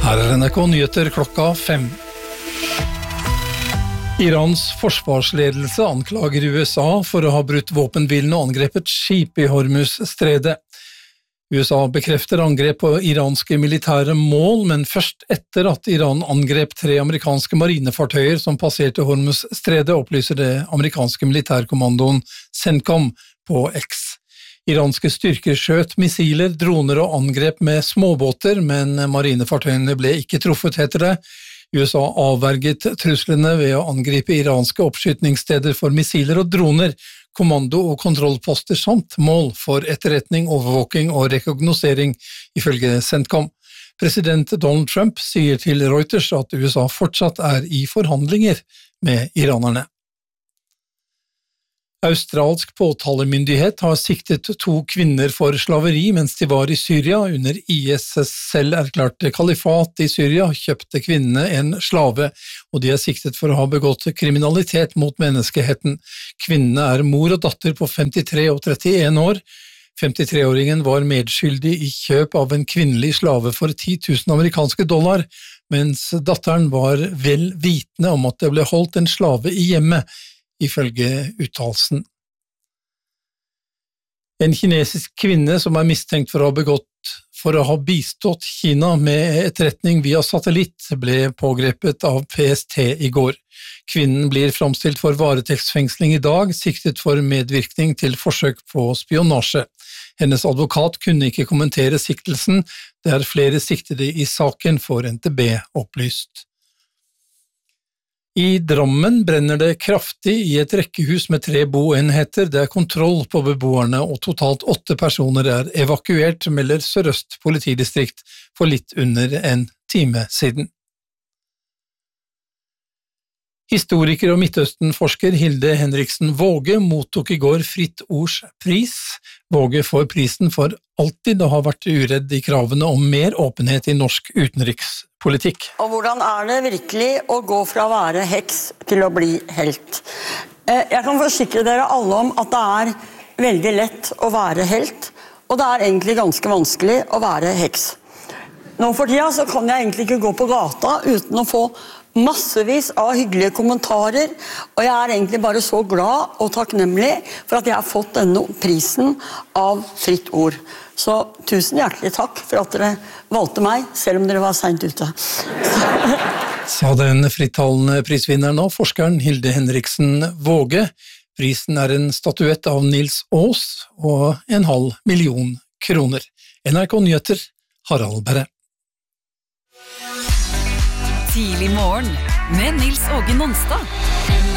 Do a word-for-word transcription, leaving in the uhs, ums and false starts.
Her er N R K Nyheter klokka fem. Irans forsvarsledelse anklager U S A for å ha brutt våpenhvilen og angrepet skip i Hormuz-stredet. U S A bekrefter angrep på iranske militære mål, men først etter at Iran angrep tre amerikanske marinefartøyer som passerte Hormuz-stredet, opplyser det amerikanske militærkommandoen CENTCOM på X. Iranske styrker skjøt missiler, droner og angrep med småbåter, men marinefartøyene ble ikke truffet, heter det. U S A avverget truslene ved å angripe iranske oppskytningssteder for missiler og droner, kommando- og kontrollposter samt mål for etterretning, overvåking og rekognosering, ifølge CENTCOM. President Donald Trump sier til Reuters at U S A fortsatt er i forhandlinger med iranerne. Australsk påtalemyndighet har siktet to kvinner for slaveri mens de var i Syria. Under I S selv erklærte kalifat i Syria kjøpte kvinnene en slave, og de er siktet for å ha begått kriminalitet mot menneskeheten. Kvinnene er mor og datter på femtitre og trettien år. femtitre-åringen var medskyldig i kjøp av en kvinnelig slave for ti tusen amerikanske dollar, mens datteren var vel vitende om at det ble holdt en slave i hjemmet, ifølge uttalelsen. En kinesisk kvinne som er mistenkt for å ha begått for å ha bistått Kina med etterretning via satellitt, ble pågrepet av P S T i går. Kvinnen blir framstilt for varetektsfengsling i dag, siktet for medvirkning til forsøk på spionasje. Hennes advokat kunne ikke kommentere siktelsen, det er flere siktede i saken, for N T B opplyst. I Drammen brenner det kraftig i et rekkehus med tre boenheter. Det er kontroll på beboerne, og totalt åtte personer er evakuert, melder Sør-Øst politidistrikt for litt under en time siden. Historiker og Midtøsten-forsker Hilde Henriksen Waage mottok i går Fritt Ords pris. Waage får prisen for alltid å ha vært uredd i kravene om mer åpenhet i norsk utenrikspolitikk. Og hvordan er det virkelig å gå fra å være heks til å bli helt? Jeg kan forsikre dere alle om at det er veldig lett å være helt, og det er egentlig ganske vanskelig å være heks. Nå for tida så kan jeg egentlig ikke gå på gata uten å få massevis av hyggelige kommentarer, og jeg er egentlig bare så glad og takknemlig for at jeg har fått denne prisen av Fritt Ord. Så tusen hjertelig takk for at dere valgte meg, selv om dere var sent ute. Sa den frittalende prisvinneren og forskeren Hilde Henriksen Waage. Prisen er en statuett av Nils Aas og en halv million kroner. N R K Nyheter, Harald Berre. Tidlig morgen med Nils Åge Nonstad.